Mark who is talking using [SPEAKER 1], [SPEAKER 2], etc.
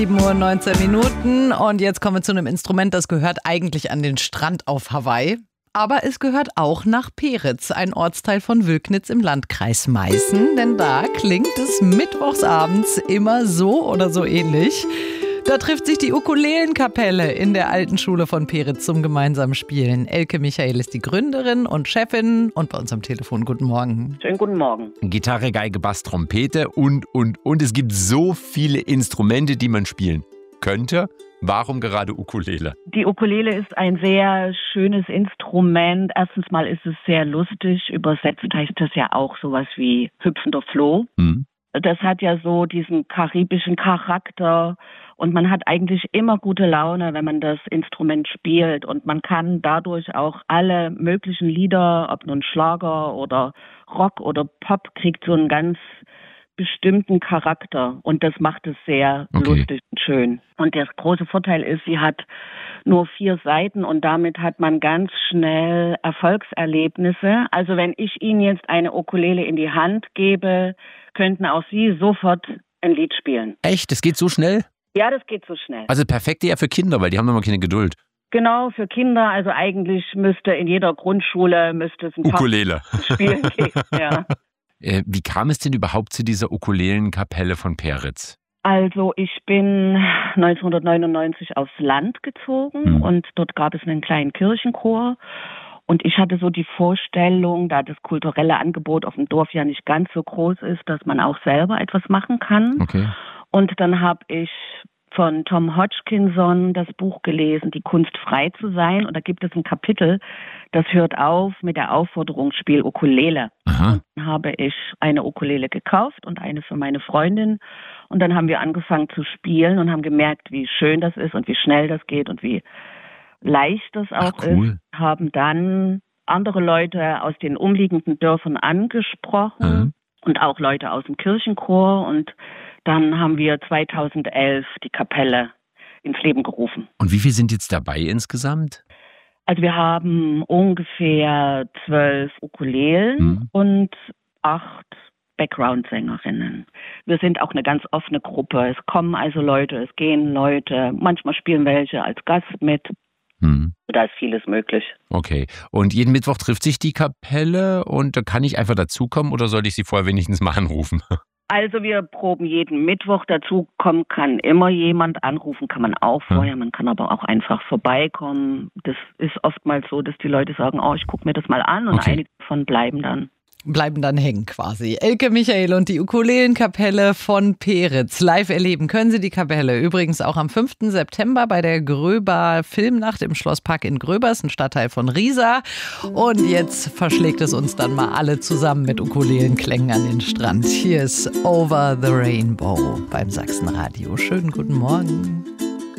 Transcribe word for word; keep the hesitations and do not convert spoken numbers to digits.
[SPEAKER 1] sieben Uhr neunzehn Minuten und jetzt kommen wir zu einem Instrument, das gehört eigentlich an den Strand auf Hawaii. Aber es gehört auch nach Peritz, ein Ortsteil von Wülknitz im Landkreis Meißen. Denn da klingt es mittwochsabends immer so oder so ähnlich. Da trifft sich die Ukulelenkapelle in der alten Schule von Peritz zum gemeinsamen Spielen. Elke Michael ist die Gründerin und Chefin und bei uns am Telefon. Guten Morgen.
[SPEAKER 2] Schönen guten Morgen.
[SPEAKER 3] Gitarre, Geige, Bass, Trompete und, und, und. Es gibt so viele Instrumente, die man spielen könnte. Warum gerade Ukulele?
[SPEAKER 2] Die Ukulele ist ein sehr schönes Instrument. Erstens mal ist es sehr lustig. Übersetzt heißt das ja auch sowas wie hüpfender Floh. Mhm. Das hat ja so diesen karibischen Charakter und man hat eigentlich immer gute Laune, wenn man das Instrument spielt. Und man kann dadurch auch alle möglichen Lieder, ob nun Schlager oder Rock oder Pop, kriegt so einen ganz bestimmten Charakter und das macht es sehr okay. lustig und schön. Und der große Vorteil ist, sie hat nur vier Seiten und damit hat man ganz schnell Erfolgserlebnisse. Also wenn ich Ihnen jetzt eine Ukulele in die Hand gebe, könnten auch Sie sofort ein Lied spielen.
[SPEAKER 3] Echt? Das geht so schnell?
[SPEAKER 2] Ja, das geht so schnell.
[SPEAKER 3] Also perfekt eher für Kinder, weil die haben noch mal keine Geduld.
[SPEAKER 2] Genau, für Kinder. Also eigentlich müsste in jeder Grundschule müsste es ein
[SPEAKER 3] Ukulele
[SPEAKER 2] spielen gehen. Ja.
[SPEAKER 3] Wie kam es denn überhaupt zu dieser Ukulelenkapelle von Peritz?
[SPEAKER 2] Also ich bin neunzehnhundertneunundneunzig aufs Land gezogen hm. und dort gab es einen kleinen Kirchenchor. Und ich hatte so die Vorstellung, da das kulturelle Angebot auf dem Dorf ja nicht ganz so groß ist, dass man auch selber etwas machen kann.
[SPEAKER 3] Okay.
[SPEAKER 2] Und dann habe ich von Tom Hodgkinson das Buch gelesen, Die Kunst frei zu sein. Und da gibt es ein Kapitel, das hört auf mit der Aufforderung, spiel Ukulele.
[SPEAKER 3] Aha.
[SPEAKER 2] Und dann habe ich eine Ukulele gekauft und eine für meine Freundin. Und dann haben wir angefangen zu spielen und haben gemerkt, wie schön das ist und wie schnell das geht und wie leicht das auch
[SPEAKER 3] Ach, cool.
[SPEAKER 2] ist. Haben dann andere Leute aus den umliegenden Dörfern angesprochen
[SPEAKER 3] mhm.
[SPEAKER 2] und auch Leute aus dem Kirchenchor. Und dann haben wir zweitausendelf die Kapelle ins Leben gerufen.
[SPEAKER 3] Und wie viele sind jetzt dabei insgesamt?
[SPEAKER 2] Also wir haben ungefähr zwölf Ukulelen hm. und acht Background-Sängerinnen. Wir sind auch eine ganz offene Gruppe. Es kommen also Leute, es gehen Leute. Manchmal spielen welche als Gast mit.
[SPEAKER 3] Hm.
[SPEAKER 2] Da ist vieles möglich.
[SPEAKER 3] Okay. Und jeden Mittwoch trifft sich die Kapelle und da kann ich einfach dazukommen oder sollte ich sie vorher wenigstens mal anrufen?
[SPEAKER 2] Also wir proben jeden Mittwoch. Dazu kommen kann immer jemand, anrufen kann man auch vorher, man kann aber auch einfach vorbeikommen. Das ist oftmals so, dass die Leute sagen, oh, ich gucke mir das mal an und okay. einige davon bleiben dann.
[SPEAKER 1] Bleiben dann hängen quasi. Elke Michael und die Ukulelenkapelle von Peritz. Live erleben können Sie die Kapelle übrigens auch am fünften September bei der Gröber Filmnacht im Schlosspark in Gröbers, ein Stadtteil von Riesa. Und jetzt verschlägt es uns dann mal alle zusammen mit Ukulelenklängen an den Strand. Hier ist Over the Rainbow beim Sachsenradio. Schönen guten Morgen.